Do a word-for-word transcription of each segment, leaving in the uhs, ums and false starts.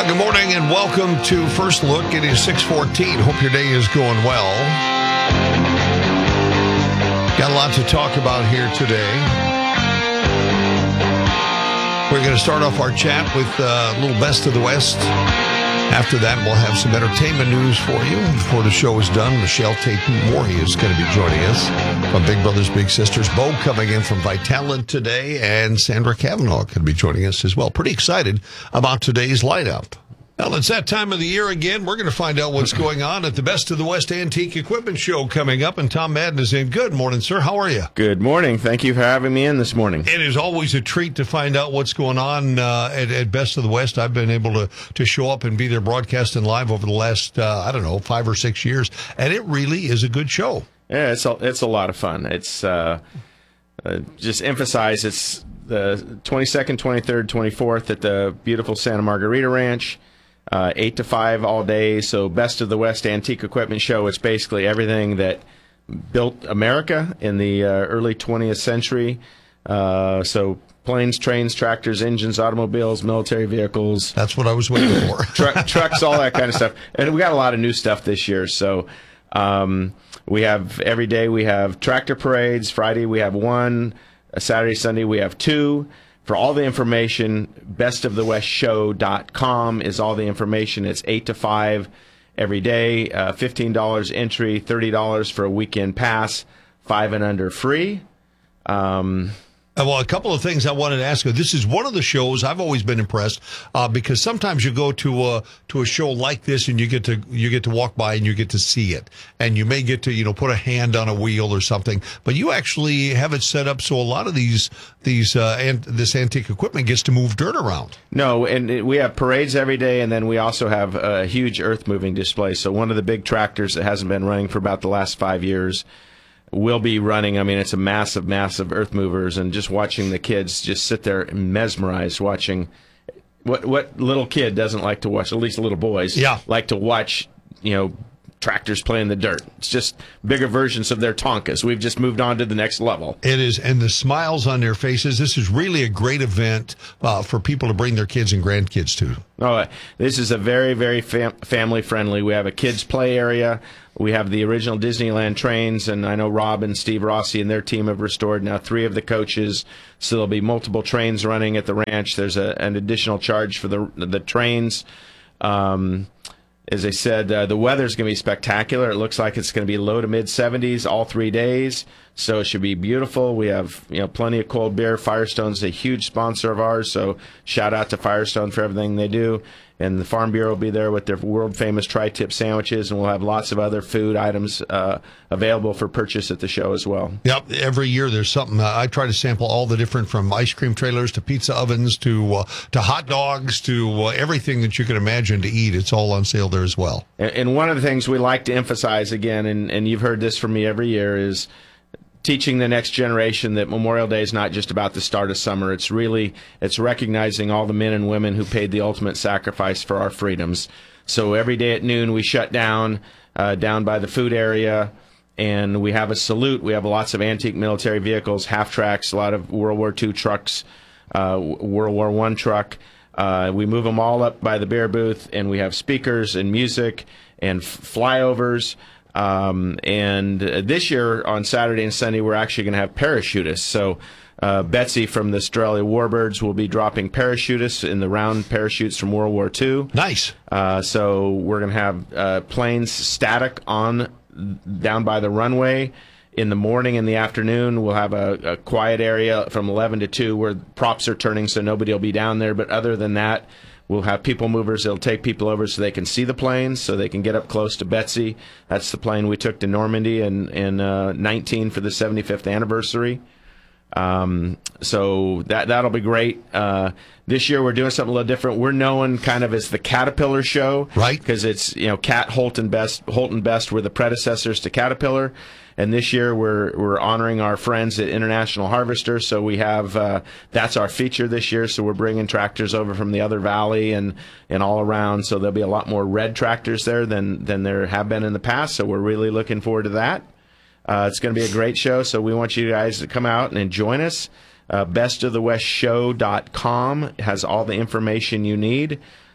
good morning, and welcome to First Look. It is six fourteen. Hope your day is going well. Got a lot to talk about here today. We're going to start off our chat with uh, a little Best of the West. After that, we'll have some entertainment news for you. Before the show is done, Michelle Tate-Mori is going to be joining us from Big Brothers Big Sisters. Bo coming in from Vitalant today, and Sandra Cavanaugh could be joining us as well. Pretty excited about today's lineup. Well, it's that time of the year again. We're going to find out what's going on at the Best of the West Antique Equipment Show coming up, and Tom Madden is in. Good morning, sir. How are you? Good morning. Thank you for having me in this morning. It is always a treat to find out what's going on uh, at, at Best of the West. I've been able to, to show up and be there broadcasting live over the last, uh, I don't know, five or six years, and it really is a good show. Yeah, it's a, it's a lot of fun. It's uh, uh, just emphasize it's the twenty-second, twenty-third, twenty-fourth at the beautiful Santa Margarita Ranch. Uh, eight to five all day, so Best of the West Antique Equipment Show. It's basically everything that built America in the uh, early twentieth century. Uh, so planes, trains, tractors, engines, automobiles, military vehicles. That's what I was waiting for. Truck, trucks, all that kind of stuff. And we got a lot of new stuff this year. So um, we have every day we have tractor parades. Friday we have one. Saturday, Sunday we have two. For all the information, best of the west show dot com is all the information. It's eight to five every day, uh, fifteen dollars entry, thirty dollars for a weekend pass, five and under free. Um, Well, a couple of things I wanted to ask you. This is one of the shows I've always been impressed uh, because sometimes you go to a to a show like this and you get to you get to walk by and you get to see it, and you may get to you know put a hand on a wheel or something. But you actually have it set up so a lot of these these uh, and this antique equipment gets to move dirt around. No, and we have parades every day, and then we also have a huge earth moving display. So one of the big tractors that hasn't been running for about the last five years. Will be running. I mean, it's a massive, massive earth movers, and just watching the kids just sit there mesmerized watching. What what little kid doesn't like to watch? At least little boys, yeah, like to watch. You know, tractors play in the dirt. It's just bigger versions of their Tonkas. We've just moved on to the next level. It is, and the smiles on their faces. This is really a great event uh, for people to bring their kids and grandkids to. Oh, this is a very, very fam- family friendly. We have a kids play area. We have the original Disneyland trains, and I know Rob and Steve Rossi and their team have restored now three of the coaches. So there'll be multiple trains running at the ranch. There's a, an additional charge for the the trains. Um, as I said, uh, the weather's going to be spectacular. It looks like it's going to be low to mid seventies all three days, so it should be beautiful. We have you know plenty of cold beer. Firestone's a huge sponsor of ours, so shout out to Firestone for everything they do. And the Farm Bureau will be there with their world-famous tri-tip sandwiches, and we'll have lots of other food items uh, available for purchase at the show as well. Yep, every year there's something. Uh, I try to sample all the different, from ice cream trailers to pizza ovens to uh, to hot dogs to uh, everything that you can imagine to eat. It's all on sale there as well. And, and one of the things we like to emphasize again, and, and you've heard this from me every year, is teaching the next generation that Memorial Day is not just about the start of summer. It's really, it's recognizing all the men and women who paid the ultimate sacrifice for our freedoms. So every day at noon we shut down, uh, down by the food area, and we have a salute. We have lots of antique military vehicles, half-tracks, a lot of World War Two trucks, uh, World War One truck. Uh, we move them all up by the beer booth, and we have speakers and music and f- flyovers. Um, and uh, this year on Saturday and Sunday, we're actually going to have parachutists. So uh, Betsy from the Australia Warbirds will be dropping parachutists in the round parachutes from World War Two. Nice. Uh, so we're going to have uh, planes static on down by the runway. In the morning and the afternoon, we'll have a, a quiet area from eleven to two where props are turning, so nobody will be down there. But other than that, we'll have people movers. They'll take people over so they can see the planes, so they can get up close to Betsy. That's the plane we took to Normandy in, in uh, nineteen for the seventy-fifth anniversary. Um, so that, that'll be great. Uh, this year we're doing something a little different. We're known kind of as the Caterpillar Show. Right. Because it's, you know, Cat, Holt, and Best. Holt and Best were the predecessors to Caterpillar. And this year we're we're honoring our friends at International Harvester. So we have uh, that's our feature this year. So we're bringing tractors over from the other valley and, and all around. So there'll be a lot more red tractors there than than there have been in the past. So we're really looking forward to that. Uh, it's going to be a great show. So we want you guys to come out and join us. Uh, best of the west show dot com has all the information you need.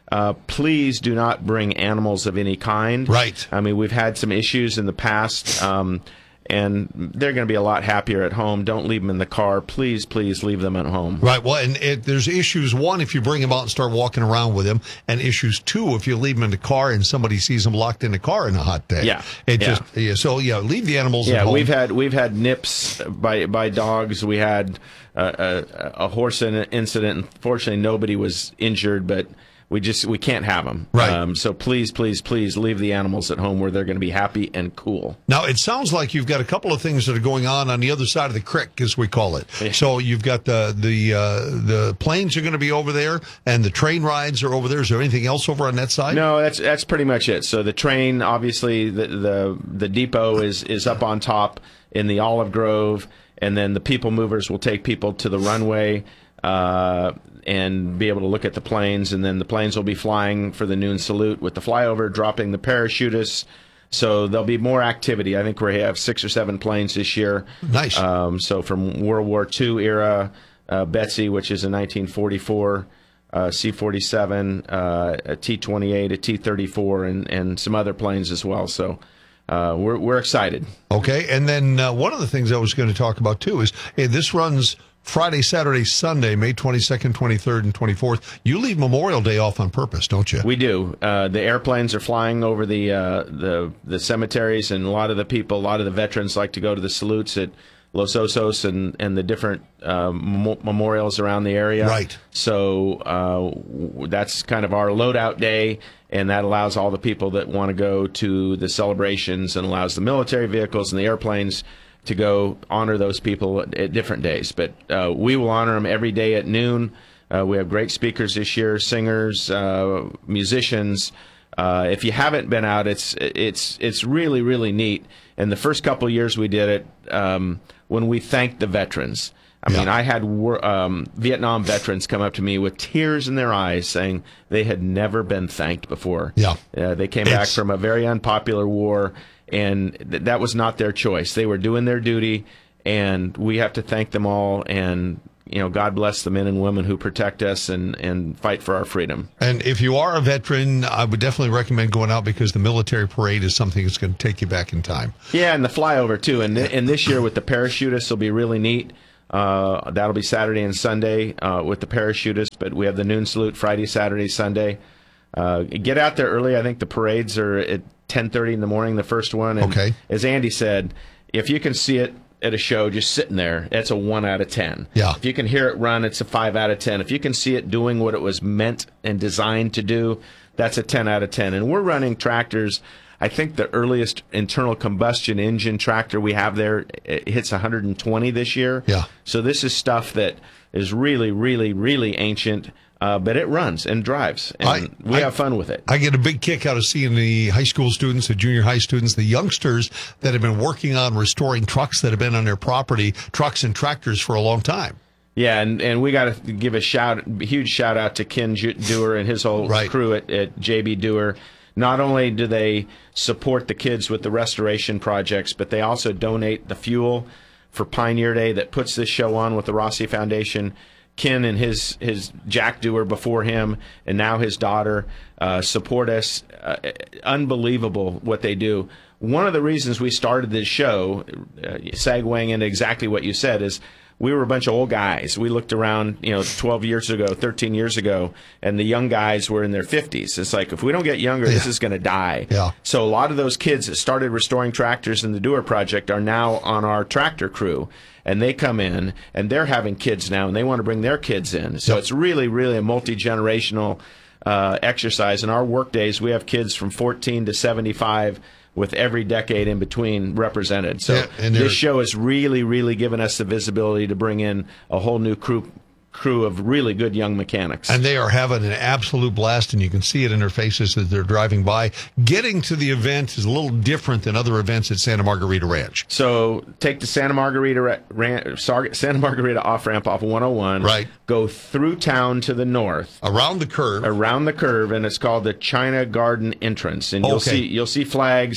Uh, please do not bring animals of any kind. Right. I mean, we've had some issues in the past, um, and they're going to be a lot happier at home. Don't leave them in the car. Please, please leave them at home. Right. Well, and it, there's issues, one, if you bring them out and start walking around with them, and issues, two, if you leave them in the car and somebody sees them locked in the car in a hot day. Yeah. It yeah. just, yeah, so, yeah, leave the animals yeah, at home. we've had we've had nips by by dogs. We had uh, a, a horse in- incident. Unfortunately, nobody was injured, but we just we can't have them. Right. Um, so please, please, please leave the animals at home where they're going to be happy and cool. Now, it sounds like you've got a couple of things that are going on on the other side of the creek, as we call it. Yeah. So you've got the the uh, the planes are going to be over there, and the train rides are over there. Is there anything else over on that side? No, that's that's pretty much it. So the train, obviously, the the, the depot is, is up on top in the Olive Grove, and then the people movers will take people to the runway uh, and be able to look at the planes, and then the planes will be flying for the noon salute with the flyover, dropping the parachutists. So there'll be more activity. I think we have six or seven planes this year. Nice. Um, so from World War Two era, uh, Betsy, which is a nineteen forty-four uh, C forty-seven, uh, a T twenty-eight, a T thirty-four, and, and some other planes as well. So uh, we're we're excited. Okay, and then uh, one of the things I was going to talk about too is hey, this runs Friday, Saturday, Sunday, May twenty-second, twenty-third, and twenty-fourth. You leave Memorial Day off on purpose, don't you? We do. Uh, the airplanes are flying over the uh, the the cemeteries, and a lot of the people, a lot of the veterans like to go to the salutes at Los Osos and, and the different uh, mem- memorials around the area. Right. So uh, w- that's kind of our loadout day, and that allows all the people that want to go to the celebrations and allows the military vehicles and the airplanes to go honor those people at, at different days. But uh, we will honor them every day at noon. Uh, we have great speakers this year, singers, uh, musicians. Uh, if you haven't been out, it's it's it's really, really neat. And the first couple of years we did it, um, when we thanked the veterans. I Yeah. mean, I had um, Vietnam veterans come up to me with tears in their eyes saying they had never been thanked before. Yeah. Uh, they came back It's- from a very unpopular war, and th- that was not their choice. They were doing their duty, and we have to thank them all. And, you know, God bless the men and women who protect us and, and fight for our freedom. And if you are a veteran, I would definitely recommend going out because the military parade is something that's going to take you back in time. Yeah, and the flyover, too. And, th- and this year with the parachutists will be really neat. Uh, that'll be Saturday and Sunday uh, with the parachutists, but we have the noon salute Friday, Saturday, Sunday. Uh, get out there early. I think the parades are at ten thirty in the morning, the first one. And Okay. as Andy said, if you can see it at a show just sitting there, that's a one out of ten. Yeah. If you can hear it run, it's a five out of ten. If you can see it doing what it was meant and designed to do, that's a ten out of ten. And we're running tractors. I think the earliest internal combustion engine tractor we have there it hits one hundred twenty this year. Yeah. So this is stuff that is really, really, really ancient, uh, but it runs and drives, and I- we I- have fun with it. I get a big kick out of seeing the high school students, the junior high students, the youngsters that have been working on restoring trucks that have been on their property, trucks and tractors for a long time. Yeah, and, and we got to give a shout, a huge shout out to Ken Ju- Dewar and his whole Right. crew at, at J B Dewar. Not only do they support the kids with the restoration projects, but they also donate the fuel for Pioneer Day that puts this show on with the Rossi Foundation. Ken and his, his Jack Dewar before him, and now his daughter, uh, support us. Uh, unbelievable what they do. One of the reasons we started this show, uh, segueing into exactly what you said, is we were a bunch of old guys. We looked around, you know, twelve years ago, thirteen years ago, and the young guys were in their fifties. It's like, if we don't get younger, this Yeah. is going to die. Yeah. So a lot of those kids that started restoring tractors in the Dewar Project are now on our tractor crew. And they come in, and they're having kids now, and they want to bring their kids in. So Yep. it's really, really a multi-generational uh, exercise. In our work days, we have kids from fourteen to seventy-five with every decade in between represented. So Yeah, and they're- this show has really, really given us the visibility to bring in a whole new crew crew of really good young mechanics. And they are having an absolute blast, and you can see it in their faces as they're driving by. Getting to the event is a little different than other events at Santa Margarita Ranch. So take the Santa Margarita ra- ran- Santa Margarita off ramp off of one oh one. Right. Go through town to the north, Around the curve. around the curve, and it's called the China Garden entrance. And you'll Okay. see you'll see flags.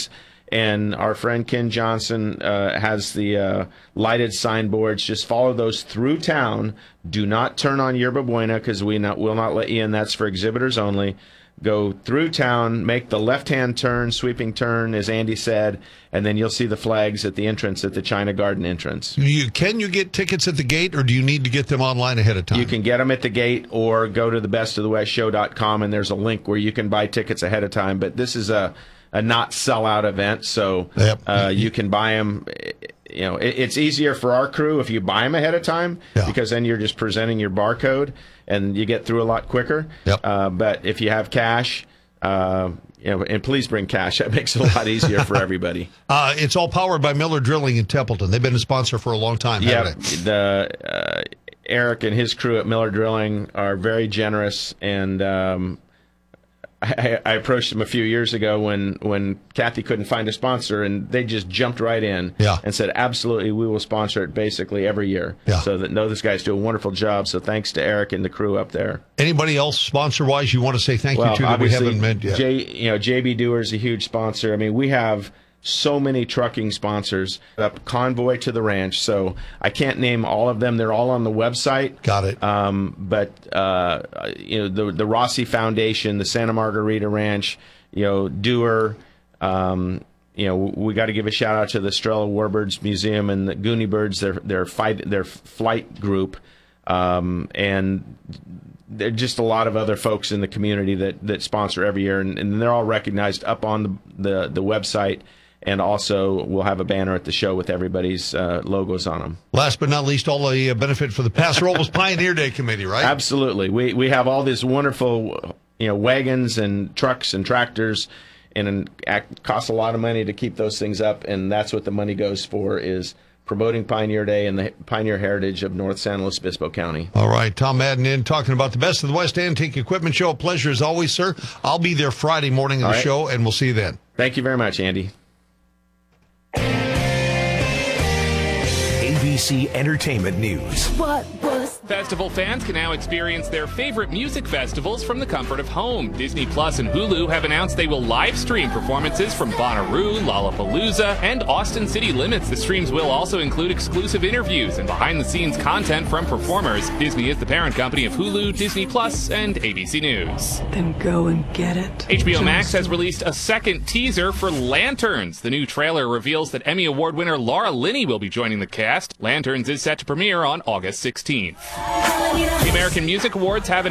and our friend Ken Johnson uh, has the uh, lighted signboards. Just follow those through town. Do not turn on Yerba Buena because we not, will not let you in. That's for exhibitors only. Go through town, make the left-hand turn, sweeping turn, as Andy said, and then you'll see the flags at the entrance, at the China Garden entrance. You, can you get tickets at the gate, or do you need to get them online ahead of time? You can get them at the gate, or go to the best of the west show dot com, and there's a link where you can buy tickets ahead of time. But this is a, a not sellout event, so yep. uh, you can buy them. You know, it, it's easier for our crew if you buy them ahead of time, yeah. because then you're just presenting your barcode, and you get through a lot quicker. Yep. Uh, but if you have cash, uh, you know, and please bring cash. That makes it a lot easier for everybody. Uh, it's all powered by Miller Drilling in Templeton. They've been a sponsor for a long time. Yeah, the uh, Eric and his crew at Miller Drilling are very generous, and um, I, I approached them a few years ago when, when Kathy couldn't find a sponsor, and they just jumped right in yeah. and said, absolutely, we will sponsor it basically every year. Yeah. So that know this guys do a wonderful job. So thanks to Eric and the crew up there. Anybody else sponsor-wise you want to say thank well, you to that we haven't met yet? J, you know, J B Doer is a huge sponsor. I mean, we have so many trucking sponsors up Convoy to the ranch, so I can't name all of them. They're all on the website. Got it. Um, but uh, you know, the the Rossi Foundation, the Santa Margarita Ranch, you know, Doer. Um, you know, we got to give a shout out to the Estrella Warbirds Museum and the Goonie Birds, their their fight their flight group, um, and there are just a lot of other folks in the community that that sponsor every year, and, and they're all recognized up on the the, the website. And also, we'll have a banner at the show with everybody's uh, logos on them. Last but not least, all the uh, benefit for the Paso Robles Pioneer Day Committee, right? Absolutely. We we have all these wonderful, you know, wagons and trucks and tractors, and it costs a lot of money to keep those things up. And that's what the money goes for, is promoting Pioneer Day and the pioneer heritage of North San Luis Obispo County. All right, Tom Madden in talking about the Best of the West Antique Equipment Show. A pleasure as always, sir. I'll be there Friday morning of the right. show, and we'll see you then. Thank you very much, Andy. A B C Entertainment News. What was Festival fans can now experience their favorite music festivals from the comfort of home. Disney Plus and Hulu have announced they will live stream performances from Bonnaroo, Lollapalooza, and Austin City Limits. The streams will also include exclusive interviews and behind-the-scenes content from performers. Disney is the parent company of Hulu, Disney Plus, and A B C News. Then go and get it. H B O Max has released a second teaser for Lanterns. The new trailer reveals that Emmy Award winner Laura Linney will be joining the cast. Lanterns is set to premiere on August sixteenth. The American Music Awards have